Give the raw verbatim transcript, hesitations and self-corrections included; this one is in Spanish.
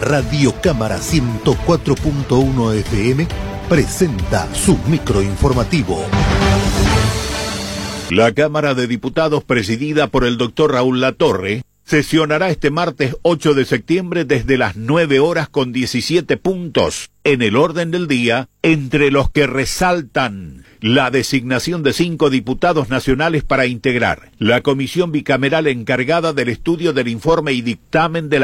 Radio Cámara ciento cuatro punto uno F M presenta su microinformativo. La Cámara de Diputados, presidida por el doctor Raúl Latorre, sesionará este martes ocho de septiembre desde las nueve horas con diecisiete puntos en el orden del día, entre los que resaltan la designación de cinco diputados nacionales para integrar la comisión bicameral encargada del estudio del informe y dictamen de la